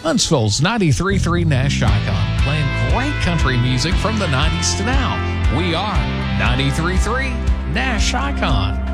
Huntsville's 93.3 Nash Icon, playing great country music from the 90s to now. We are 93.3 Nash Icon.